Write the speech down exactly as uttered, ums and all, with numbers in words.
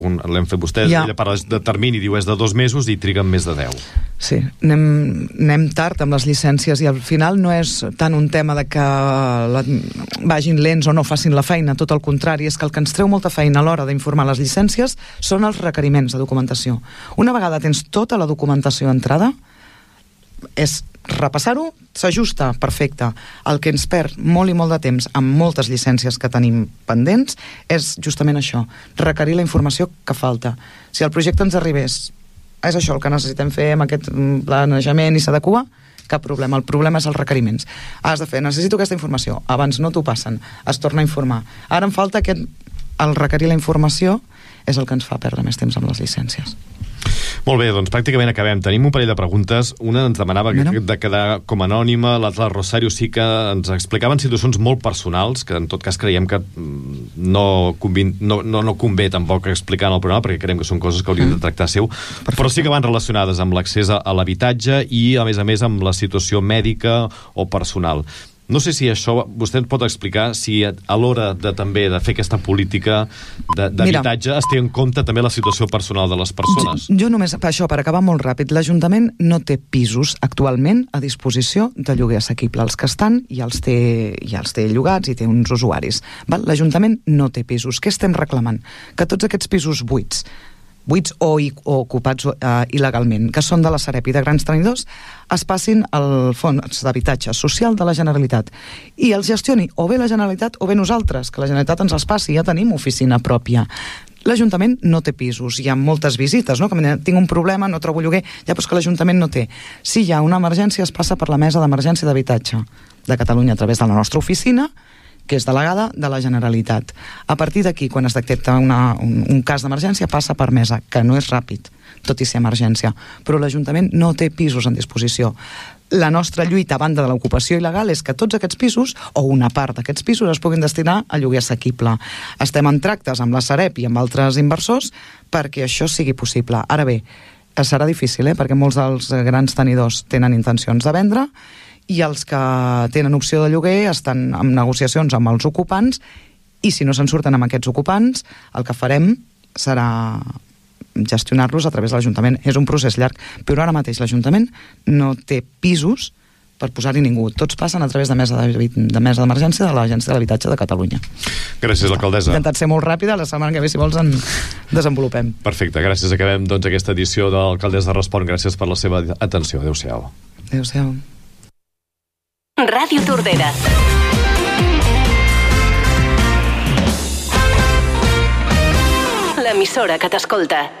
l'hem fet vostès, ja. ella parla de termini, diu és de dos mesos i triguen més de deu. Sí, anem, anem tard amb les llicències i al final no és tant un tema de que la, vagin lents o no facin la feina, tot el contrari, és que el que ens treu molta feina a l'hora d'informar les llicències són els requeriments de documentació. Una vegada tens tota la documentació entrada, és repassar-ho, s'ajusta, perfecte. El que ens perd molt i molt de temps amb moltes llicències que tenim pendents és justament això, requerir la informació que falta. Si el projecte ens arribés, és això el que necessitem fer amb aquest planejament i s'adequa, cap problema. El problema és els requeriments. Has de fer, necessito aquesta informació, abans no t'ho passen, es torna a informar. Ara em falta aquest, el requerir la informació és el que ens fa perdre més temps amb les llicències. Molt bé, doncs pràcticament acabem. Tenim un parell de preguntes. Una ens demanava que, de quedar com anònima, l'altra, la Rosario, sí que ens explicaven situacions molt personals, que en tot cas creiem que no, convin, no, no, no convé tampoc explicar en el programa, perquè creiem que són coses que hauríem de tractar seu, Perfecte. Però sí que van relacionades amb l'accés a, a l'habitatge i, a més a més, amb la situació mèdica o personal. No sé si això vostè ens pot explicar si a l'hora de també de fer aquesta política d'habitatge es té en compte també la situació personal de les persones. Jo, jo només, per això, per acabar molt ràpid, l'Ajuntament no té pisos actualment a disposició de lloguer assequible. Els que estan ja els té, ja els té llogats i té uns usuaris. L'Ajuntament no té pisos. Què estem reclamant? Que tots aquests pisos buits buits o, o ocupats uh, il·legalment, que són de la Sareb i de grans tenidors, es passin al Fons d'Habitatge Social de la Generalitat i els gestioni o bé la Generalitat o bé nosaltres, que la Generalitat ens els passi, ja tenim oficina pròpia. L'Ajuntament no té pisos, hi ha moltes visites, no? Que tinc un problema, no trobo lloguer, ja, però és que l'Ajuntament no té. Si hi ha una emergència, es passa per la Mesa d'Emergència d'Habitatge de Catalunya a través de la nostra oficina, que és delegada de la Generalitat. A partir d'aquí, quan es detecta una, un, un cas d'emergència, passa per mesa, que no és ràpid, tot i ser emergència. Però l'Ajuntament no té pisos en disposició. La nostra lluita a banda de l'ocupació il·legal és que tots aquests pisos, o una part d'aquests pisos, es puguin destinar a lloguer assequible. Estem en tractes amb la Sareb i amb altres inversors perquè això sigui possible. Ara bé, serà difícil, eh? Perquè molts dels grans tenidors tenen intencions de vendre i els que tenen opció de lloguer estan en negociacions amb els ocupants i si no se'n surten amb aquests ocupants, el que farem serà gestionar-los a través de l'Ajuntament. És un procés llarg, però ara mateix l'Ajuntament no té pisos per posar-hi ningú. Tots passen a través de mesa de mesa d'emergència de l'Agència de l'Habitatge de Catalunya. Gràcies, alcaldessa. He intentat ser molt ràpida, la setmana que ve, si vols, en desenvolupem. Perfecte, gràcies. Acabem doncs aquesta edició de l'Alcaldessa Respon. Gràcies per la seva atenció. Adéu-siau. Adéu-siau. Ràdio Tordera. L'emissora que t'escolta.